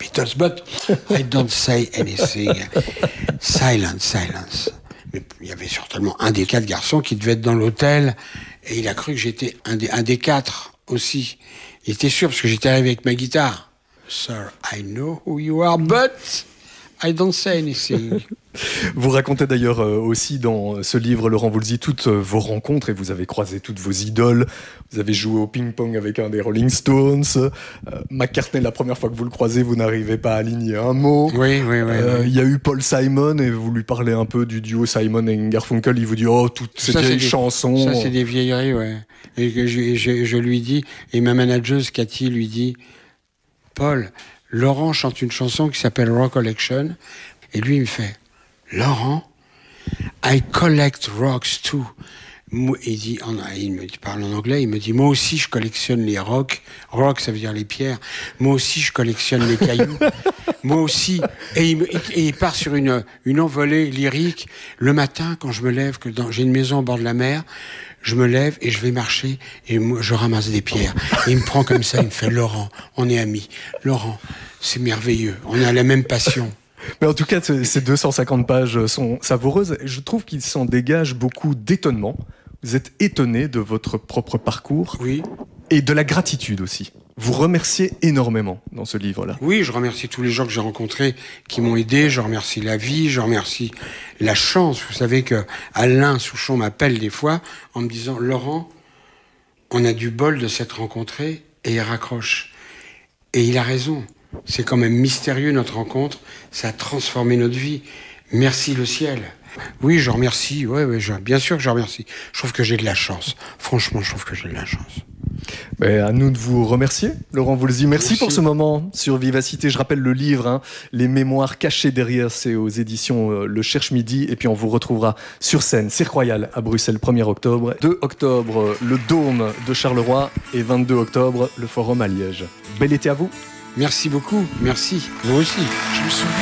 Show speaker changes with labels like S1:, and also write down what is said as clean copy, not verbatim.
S1: Beatles, but I don't say anything. Silence. Mais il y avait certainement un des 4 garçons qui devait être dans l'hôtel, et il a cru que j'étais un des 4 aussi. Il était sûr, parce que j'étais arrivé avec ma guitare. Sir, I know who you are, but I don't say anything.
S2: Vous racontez d'ailleurs aussi dans ce livre, Laurent Voulzy, toutes vos rencontres, et vous avez croisé toutes vos idoles. Vous avez joué au ping-pong avec un des Rolling Stones. McCartney, la première fois que vous le croisez, vous n'arrivez pas à aligner un mot.
S1: Oui.
S2: Il y a eu Paul Simon, et vous lui parlez un peu du duo Simon et Garfunkel. Il vous dit, oh, toutes ces vieilles chansons.
S1: Ça, c'est des vieilleries, ouais. Et je lui dis, et ma manageuse, Cathy, lui dit, Paul, Laurent chante une chanson qui s'appelle Rock Collection. Et lui, il me fait, Laurent, I collect rocks too. Il me parle en anglais, il me dit, moi aussi je collectionne les rocks. Rock, ça veut dire les pierres. Moi aussi je collectionne les cailloux. Moi aussi. Et il part sur une envolée lyrique. Le matin, quand je me lève, j'ai une maison au bord de la mer, je me lève et je vais marcher et moi, je ramasse des pierres. Et il me prend comme ça, il me fait, Laurent, on est amis. Laurent, c'est merveilleux. On a la même passion.
S2: Mais en tout cas, ces 250 pages sont savoureuses. Je trouve qu'il s'en dégage beaucoup d'étonnement. Vous êtes étonné de votre propre parcours.
S1: Oui.
S2: Et de la gratitude aussi. Vous remerciez énormément dans ce livre-là.
S1: Oui, je remercie tous les gens que j'ai rencontrés qui m'ont aidé. Je remercie la vie, je remercie la chance. Vous savez que Alain Souchon m'appelle des fois en me disant « Laurent, on a du bol de s'être rencontrés » et il raccroche. Et il a raison. C'est quand même mystérieux notre rencontre. Ça a transformé notre vie. Merci le ciel. Oui, je remercie. Bien sûr que je remercie. Je trouve que j'ai de la chance. Franchement, je trouve que j'ai de la chance.
S2: À nous de vous remercier, Laurent Voulzy. Merci pour ce moment sur Vivacité. Je rappelle le livre, Les mémoires cachées derrière, c'est aux éditions Le Cherche Midi. Et puis on vous retrouvera sur scène, Cirque Royal à Bruxelles, 1er octobre. 2 octobre, le Dôme de Charleroi. Et 22 octobre, le Forum à Liège. Bel été à vous.
S1: Merci beaucoup. Merci. Vous aussi. Je me souviens.